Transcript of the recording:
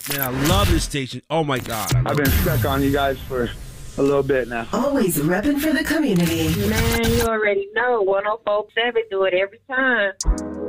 Man, I love this station. Oh, my God. I've been stuck on you guys for a little bit now. Always repping for the community. Man, you already know. 104.7 do it every time.